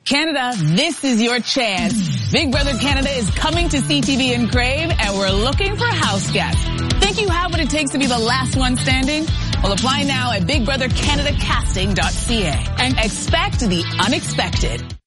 Canada, this is your chance. Big Brother Canada is coming to CTV and Crave, and we're looking for house guests. Think you have what it takes to be the last one standing? Well, apply now at BigBrotherCanadaCasting.ca and expect the unexpected.